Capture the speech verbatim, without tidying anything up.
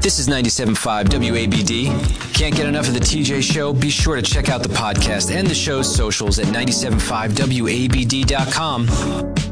This is ninety-seven point five W A B D. Can't get enough of the T J Show? Be sure to check out the podcast and the show's socials at nine seven five W A B D dot com.